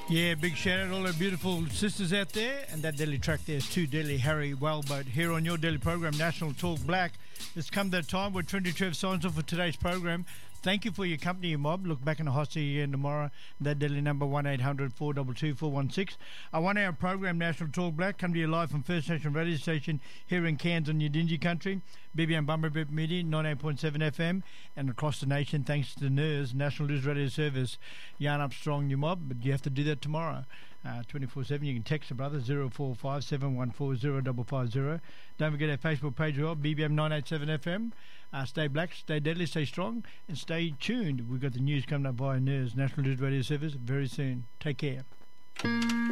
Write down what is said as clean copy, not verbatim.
Yeah, big shout out to all our beautiful sisters out there. And that Delhi track there is Too Deadly, Harry Wellboat, here on your daily program, National Talk Black. It's come that time where Trinity Trev signs off for today's program. Thank you for your company, mob. Look back in the hot seat again tomorrow. That Delhi number 1-800-422-416. A 1 hour program, National Talk Black, come to you live from First Nation Radio Station here in Cairns on Yidinji Country, BBM Bumberbip Media, 98.7 FM, and across the nation thanks to NERS, National News Radio Service. Yarn up strong, you mob, but you have to do that tomorrow. 24/7. You can text the brother 045 714 0550. Don't forget our Facebook page as well, BBM 987 FM. Stay black, stay deadly, stay strong, and stay tuned. We've got the news coming up via NERS, National News Radio Service, very soon. Take care.